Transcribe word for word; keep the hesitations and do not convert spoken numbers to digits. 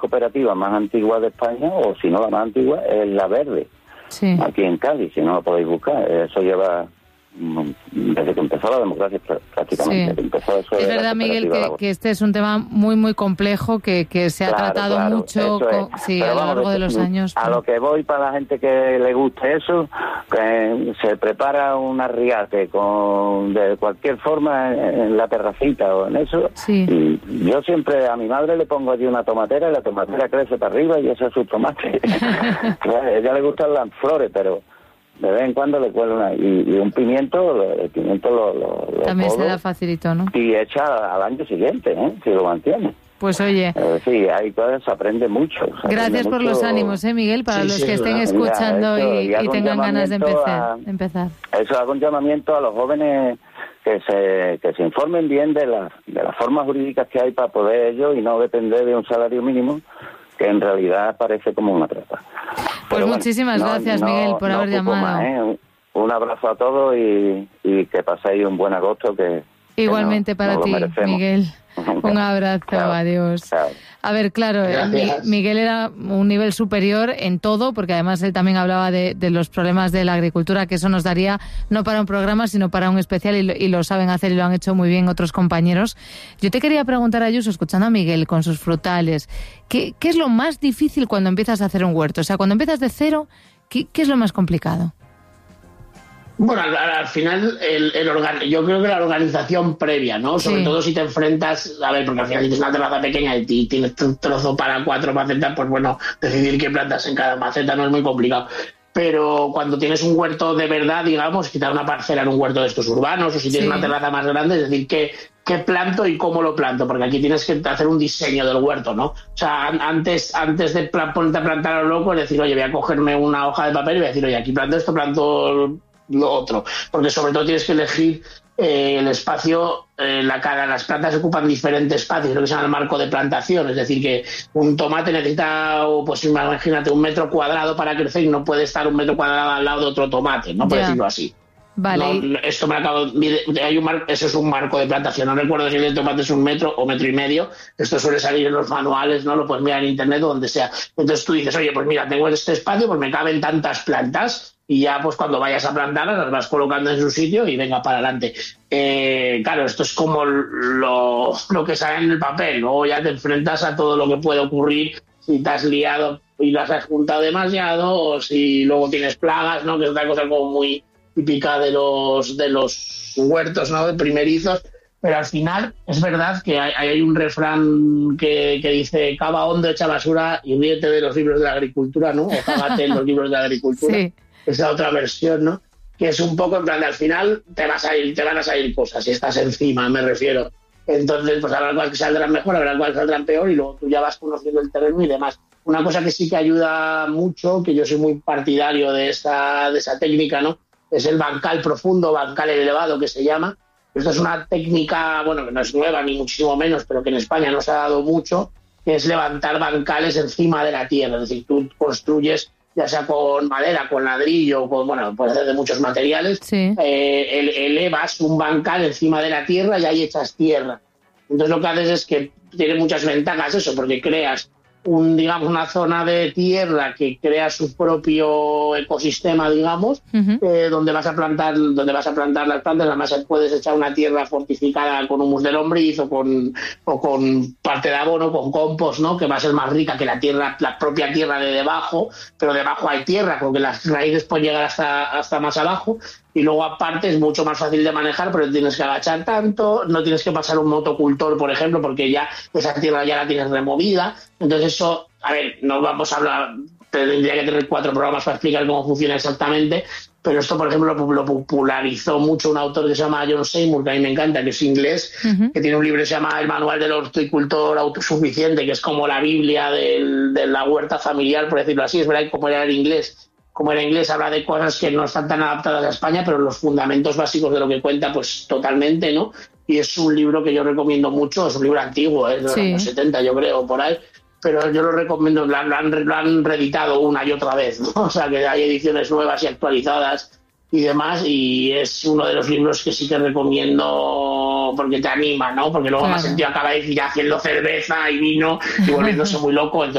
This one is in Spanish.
cooperativa más antigua de España, o si no la más antigua, es La Verde, sí. aquí en Cádiz, si no lo podéis buscar. Eso lleva desde que empezó la democracia prácticamente. Sí. Empezó eso es de verdad, Miguel, que, que este es un tema muy, muy complejo, que, que se ha claro, tratado claro, mucho con, sí, a lo vamos, largo de los años. A pero... lo que voy, para la gente que le guste eso, que se prepara un arriate con de cualquier forma en, en la terracita o en eso. Sí. Y yo siempre a mi madre le pongo allí una tomatera y la tomatera crece para arriba y ese es su tomate. A ella le gustan las flores, pero de vez en cuando le cuelo una, y, y un pimiento, el pimiento lo, lo, lo también podo, se da facilito, ¿no? Y echa al año siguiente, ¿eh? Si lo mantiene. Pues oye, eh, sí, hay cosas, se aprende mucho. Se gracias aprende por mucho. los ánimos, ¿eh, Miguel? Para sí, los sí, que estén mira, escuchando eso, y, y, y tengan ganas de empezar, a, de empezar. Eso hago un llamamiento a los jóvenes que se que se informen bien de las de las formas jurídicas que hay para poder ellos y no depender de un salario mínimo, que en realidad parece como una trata. Pues bueno, muchísimas no, gracias, no, Miguel, por no haber llamado. Más, ¿eh? un, un abrazo a todos y, y que paséis un buen agosto. que Igualmente que no, para no ti, Miguel. Un abrazo, chao, adiós. Chao. A ver, claro, Gracias. Miguel era un nivel superior en todo, porque además él también hablaba de, de los problemas de la agricultura, que eso nos daría no para un programa, sino para un especial, y lo, y lo saben hacer y lo han hecho muy bien otros compañeros. Yo te quería preguntar, Ayuso, escuchando a Miguel con sus frutales, ¿qué, qué es lo más difícil cuando empiezas a hacer un huerto? O sea, cuando empiezas de cero, ¿qué, qué es lo más complicado? Bueno, al, al final, el, el organ... yo creo que la organización previa, ¿no? Sobre sí. todo si te enfrentas, a ver, porque al final tienes una terraza pequeña y tienes un trozo para cuatro macetas, pues bueno, decidir qué plantas en cada maceta no es muy complicado. Pero cuando tienes un huerto de verdad, digamos, quitar una parcela en un huerto de estos urbanos, o si tienes sí. una terraza más grande, es decir, qué, qué planto y cómo lo planto, porque aquí tienes que hacer un diseño del huerto, ¿no? O sea, antes, antes de ponerte a plantar a lo loco, es decir, oye, voy a cogerme una hoja de papel y voy a decir, oye, aquí planto esto, planto lo otro, porque sobre todo tienes que elegir eh, el espacio, eh, la cara, las plantas ocupan diferentes espacios, lo que se llama el marco de plantación, es decir, que un tomate necesita, pues imagínate, un metro cuadrado para crecer y no puede estar un metro cuadrado al lado de otro tomate, no por decirlo así. Vale. No, esto me acabo hay un mar, eso es un marco de plantación, no recuerdo si el tomate es un metro o metro y medio, esto suele salir en los manuales, no lo puedes mirar en internet o donde sea. Entonces tú dices, oye, pues mira, tengo este espacio, pues me caben tantas plantas, y ya pues cuando vayas a plantarlas las vas colocando en su sitio y venga para adelante. Eh, claro, esto es como lo, lo que sale en el papel, luego ya te enfrentas a todo lo que puede ocurrir si te has liado y las has juntado demasiado, o si luego tienes plagas, ¿no? Que es otra cosa como muy típica de los de los huertos, ¿no? De primerizos. Pero al final es verdad que hay, hay un refrán que, que dice: cava hondo, echa basura y ríete de los libros de la agricultura, ¿no? O cágate en los libros de la agricultura. Sí. Esa otra versión, ¿no? Que es un poco en plan de al final te vas a ir, te van a salir cosas si estás encima, me refiero. Entonces, pues habrá cosas que saldrán mejor, habrá cosas que saldrán peor y luego tú ya vas conociendo el terreno y demás. Una cosa que sí que ayuda mucho, que yo soy muy partidario de esa, de esa técnica, ¿no? Es el bancal profundo, bancal elevado, que se llama. Esto es una técnica, bueno, que no es nueva ni muchísimo menos, pero que en España no se ha dado mucho, que es levantar bancales encima de la tierra. Es decir, tú construyes, ya sea con madera, con ladrillo, con, bueno, puede ser de muchos materiales, sí. eh, elevas un bancal encima de la tierra y ahí echas tierra. Entonces lo que haces es que tiene muchas ventajas eso, porque creas un, digamos, una zona de tierra que crea su propio ecosistema, digamos, uh-huh. eh, donde vas a plantar, donde vas a plantar las plantas. Además puedes echar una tierra fortificada con humus de lombriz o con, o con parte de abono, con compost, ¿no? Que va a ser más rica que la tierra, la propia tierra de debajo, pero debajo hay tierra, porque las raíces pueden llegar hasta, hasta más abajo. Y luego aparte es mucho más fácil de manejar, pero tienes que agachar tanto, no tienes que pasar un motocultor, por ejemplo, porque ya esa tierra ya la tienes removida. Entonces eso, a ver, no vamos a hablar, tendría que tener cuatro programas para explicar cómo funciona exactamente, pero esto, por ejemplo, lo popularizó mucho un autor que se llama John Seymour, que a mí me encanta, que es inglés, uh-huh. que tiene un libro que se llama El Manual del Horticultor Autosuficiente, que es como la Biblia del, de la huerta familiar, por decirlo así. Es verdad que como era en inglés, como era inglés, habla de cosas que no están tan adaptadas a España, pero los fundamentos básicos de lo que cuenta, pues totalmente, ¿no? Y es un libro que yo recomiendo mucho, es un libro antiguo, es de los sí. años setenta, yo creo, por ahí, pero yo lo recomiendo, lo han, lo han reeditado una y otra vez, ¿no? O sea, que hay ediciones nuevas y actualizadas y demás, y es uno de los libros que sí que recomiendo porque te anima, ¿no? Porque luego claro. más el tío acaba de ir haciendo cerveza y vino y volviéndose muy loco. Entonces,